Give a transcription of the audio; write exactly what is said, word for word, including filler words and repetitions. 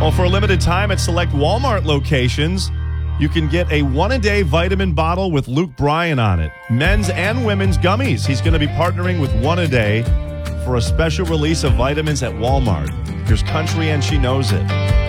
Well, for a limited time at select Walmart locations, you can get a one-a-day vitamin bottle with Luke Bryan on it. Men's and women's gummies. He's going to be partnering with One A Day for a special release of vitamins at Walmart. Here's Country and She Knows It.